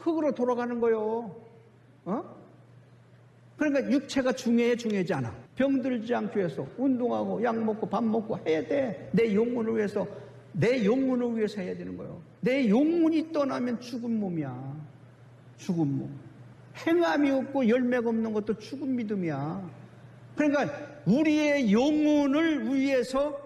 흙으로 돌아가는 거요. 그러니까 육체가 중요하지 않아. 병들지 않기 위해서 운동하고 약 먹고 밥 먹고 해야 돼. 내 영혼을 위해서 해야 되는 거예요. 내 영혼이 떠나면 죽은 몸이야. 죽은 몸. 행함이 없고 열매가 없는 것도 죽은 믿음이야. 그러니까 우리의 영혼을 위해서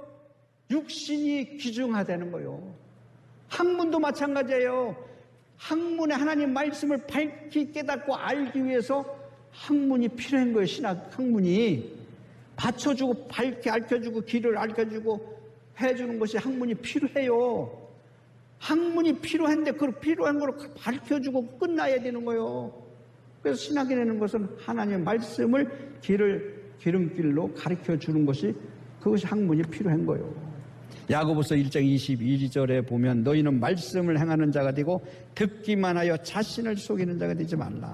육신이 귀중하다는 거예요. 학문도 마찬가지예요. 학문에 하나님 말씀을 밝히 깨닫고 알기 위해서 학문이 필요한 거예요. 신학 학문이 받쳐주고 밝게 알려주고 길을 알려주고 해주는 것이 학문이 필요해요. 학문이 필요한데 그 필요한 걸 밝혀주고 끝나야 되는 거예요. 그래서 신학이라는 것은 하나님의 말씀을 기름길로 가르쳐주는 것이 그것이 학문이 필요한 거예요. 야고보서 1장 22절에 보면 너희는 말씀을 행하는 자가 되고 듣기만 하여 자신을 속이는 자가 되지 말라.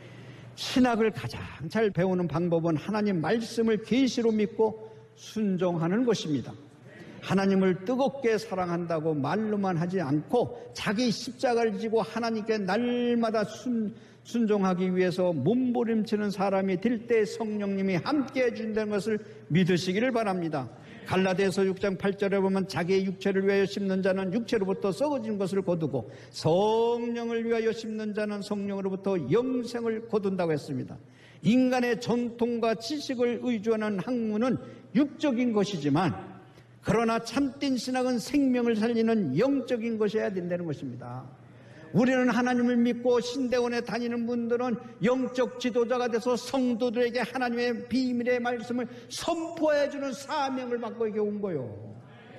신학을 가장 잘 배우는 방법은 하나님 말씀을 계시로 믿고 순종하는 것입니다. 하나님을 뜨겁게 사랑한다고 말로만 하지 않고 자기 십자가를 지고 하나님께 날마다 순종하기 위해서 몸부림치는 사람이 될 때 성령님이 함께 해준다는 것을 믿으시기를 바랍니다. 갈라디아서 6장 8절에 보면 자기의 육체를 위하여 심는 자는 육체로부터 썩어진 것을 거두고 성령을 위하여 심는 자는 성령으로부터 영생을 거둔다고 했습니다. 인간의 전통과 지식을 의존하는 학문은 육적인 것이지만 그러나 참된 신학은 생명을 살리는 영적인 것이어야 된다는 것입니다. 우리는 하나님을 믿고 신대원에 다니는 분들은 영적 지도자가 돼서 성도들에게 하나님의 비밀의 말씀을 선포해주는 사명을 받고 여기 온 거예요.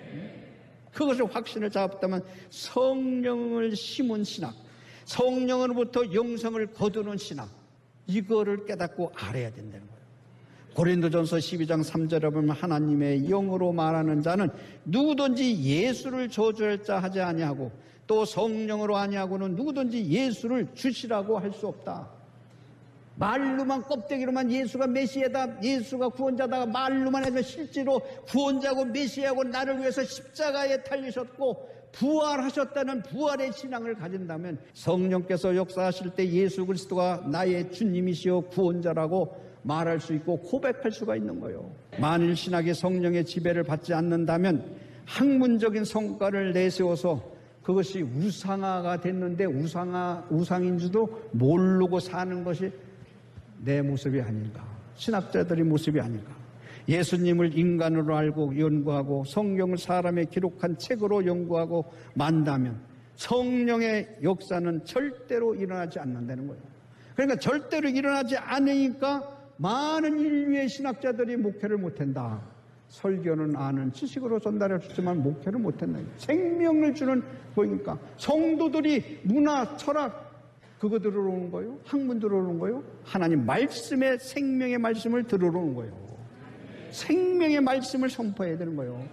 그것을 확신을 잡았다면 성령을 심은 신학, 성령으로부터 영생을 거두는 신학, 이거를 깨닫고 알아야 된다는 거예요. 고린도전서 12장 3절에 보면 하나님의 영으로 말하는 자는 누구든지 예수를 저주할 자 하지 아니하고 또 성령으로 아니하고는 누구든지 예수를 주시라고 할 수 없다. 말로만 껍데기로만 예수가 메시아다, 예수가 구원자다 말로만 해도 실제로 구원자고 메시아고 나를 위해서 십자가에 달리셨고 부활하셨다는 부활의 신앙을 가진다면 성령께서 역사하실 때 예수 그리스도가 나의 주님이시오 구원자라고 말할 수 있고 고백할 수가 있는 거예요. 만일 신학이 성령의 지배를 받지 않는다면 학문적인 성과를 내세워서 그것이 우상화가 됐는데 우상인 줄도 모르고 사는 것이 내 모습이 아닌가, 신학자들의 모습이 아닌가. 예수님을 인간으로 알고 연구하고 성경을 사람의 기록한 책으로 연구하고 만다면 성령의 역사는 절대로 일어나지 않는다는 거예요. 그러니까 절대로 일어나지 않으니까 많은 인류의 신학자들이 목회를 못한다. 설교는 아는 지식으로 전달할 수 있지만 목회를 못한다. 생명을 주는 거니까 성도들이 문화, 철학 그거 들어오는 거예요. 학문 들어오는 거예요. 하나님 말씀의 생명의 말씀을 들어오는 거예요. 생명의 말씀을 선포해야 되는 거예요.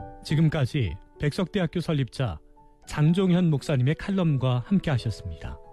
지금까지 백석대학교 설립자 장종현 목사님의 칼럼과 함께 하셨습니다.